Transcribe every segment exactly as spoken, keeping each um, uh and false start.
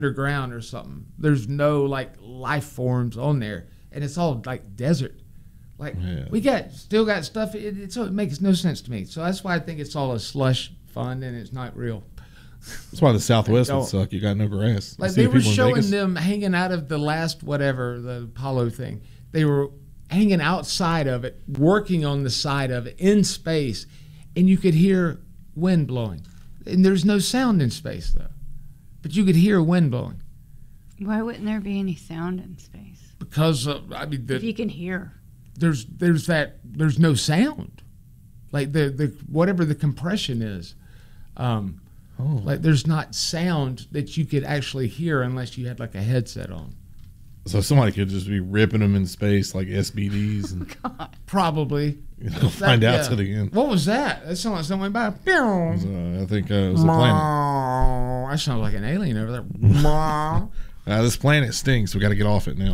underground or something. There's no like life forms on there, and it's all like desert. Like yeah. we got still got stuff. It, it, so it makes no sense to me. So that's why I think it's all a slush fund and it's not real. That's why the Southwest would suck. You got no grass. Like they were showing them hanging out of the last whatever the Apollo thing. They were hanging outside of it, working on the side of it in space, and you could hear wind blowing. And there's no sound in space though, but you could hear wind blowing. Why wouldn't there be any sound in space? Because uh, I mean, the, if you can hear. There's there's that there's no sound, like the the whatever the compression is, um, oh. like there's not sound that you could actually hear unless you had like a headset on. So somebody could just be ripping them in space like S B Ds and oh, God. Probably. You know, find out yeah. to the end. What was that? That sounded like someone by. Was, uh, I think uh, it was a planet. That sounded like an alien over there. uh, this planet stinks. We got to get off it now.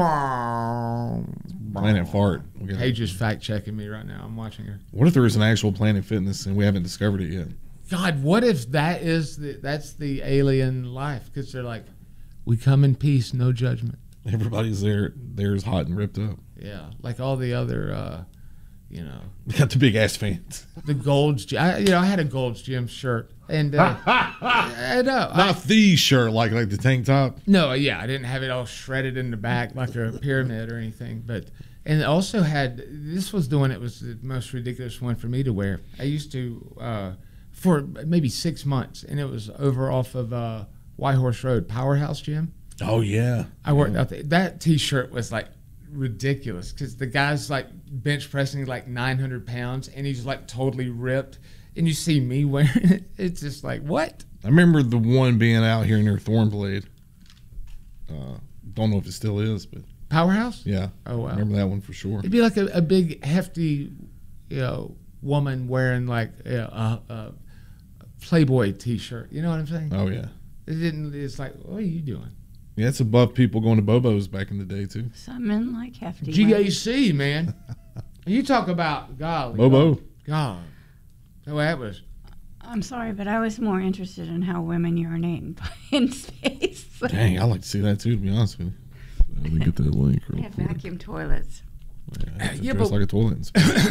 Planet fart. Paige is fact checking me right now. I'm watching her. What if there is an actual Planet Fitness and we haven't discovered it yet? God, what if that is the, that's the alien life? Because they're like, we come in peace, no judgment. Everybody's there. There's hot and ripped up. Yeah, like all the other, uh, you know. We got the big ass fans. The Gold's, I, you know, I had a Gold's Gym shirt, and uh, I know not I, the shirt like like the tank top. No, yeah, I didn't have it all shredded in the back like a pyramid or anything, but and also had this was the one that was the most ridiculous one for me to wear. I used to uh, for maybe six months, and it was over off of uh, Whitehorse Road, Powerhouse Gym. Oh yeah, I worked yeah. out there. That T-shirt was like ridiculous because the guy's like bench pressing like nine hundred pounds and he's like totally ripped, and you see me wearing it. It's just like, what? I remember the one being out here near Thornblade. Uh, don't know if it still is, but Powerhouse. Yeah. Oh wow. I remember that one for sure. It'd be like a, a big hefty, you know, woman wearing like you know, a, a Playboy T-shirt. You know what I'm saying? Oh yeah. It didn't. It's like, what are you doing? Yeah, it's above people going to Bobos back in the day, too. Some men like hefty. G A C, man. You talk about, golly. Bobo. God. So that was. I'm sorry, but I was more interested in how women urinate in space. Dang, I'd like to see that, too, to be honest with you. Let me get that link real They have quick. vacuum toilets. Yeah, yeah, but like a toilet in space.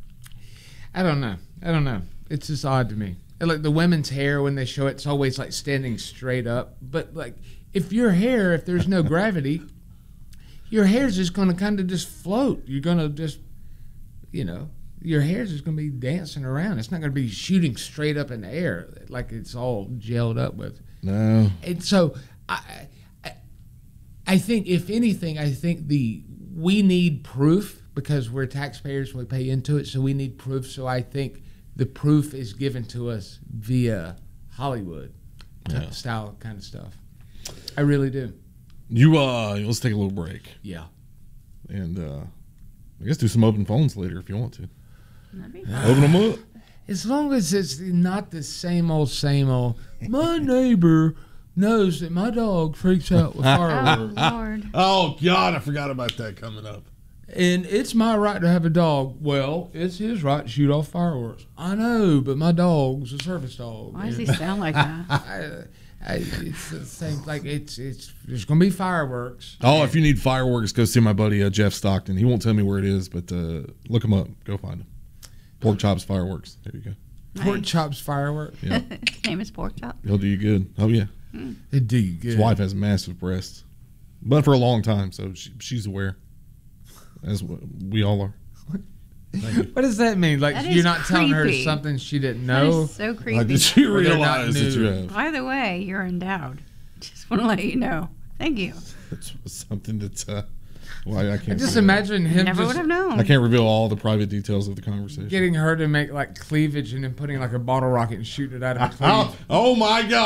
I don't know. I don't know. It's just odd to me. And like the women's hair, when they show it, it's always like standing straight up. But like, if your hair, if there's no gravity, your hair's just going to kind of just float. You're going to just, you know, your hair's just going to be dancing around. It's not going to be shooting straight up in the air like it's all gelled up with. No. And so I, I, I think, if anything, I think the we need proof because we're taxpayers. We pay into it, so we need proof. So I think the proof is given to us via Hollywood yeah. style kind of stuff. I really do. You uh, let's take a little break. Yeah. And uh, I guess do some open phones later if you want to. That'd be fun. Open them up. As long as it's not the same old, same old. My neighbor knows that my dog freaks out with fireworks. Oh, Lord. Oh, God, I forgot about that coming up. And it's my right to have a dog. Well, it's his right to shoot off fireworks. I know, but my dog's a service dog. Why does he sound like that? I, I, it's the same. Like it's it's there's gonna be fireworks. Oh, if you need fireworks, go see my buddy uh, Jeff Stockton. He won't tell me where it is, but uh, look him up. Go find him. Pork chops fireworks. There you go. Nice. Pork chops fireworks. Yeah. His name is Pork Chop. He'll do you good. Oh yeah. Mm. They do you good. His wife has massive breasts, but for a long time, so she, she's aware, as we all are. What does that mean? Like that you're not creepy. telling her something she didn't know? That is so creepy. How did she realize that you have? By the way, you're endowed. Just want to let you know. Thank you. That's something that's. Uh, well, I can't. I just imagine him. Never just, would have known. I can't reveal all the private details of the conversation. Getting her to make like cleavage and then putting like a bottle rocket and shooting it out of her cleavage. Oh, oh my God!